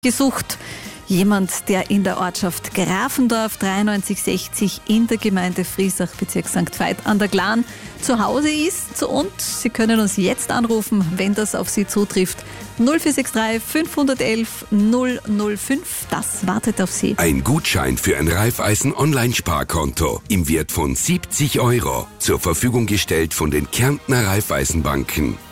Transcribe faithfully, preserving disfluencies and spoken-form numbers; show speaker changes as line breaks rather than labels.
gesucht. Jemand, der in der Ortschaft Grafendorf dreiundneunzig sechzig in der Gemeinde Friesach, Bezirk Sankt Veit an der Glan zu Hause ist. Und Sie können uns jetzt anrufen, wenn das auf Sie zutrifft. null vier sechs drei fünf eins eins null null fünf, das wartet auf Sie.
Ein Gutschein für ein Raiffeisen Online-Sparkonto im Wert von siebzig Euro. Zur Verfügung gestellt von den Kärntner Raiffeisenbanken.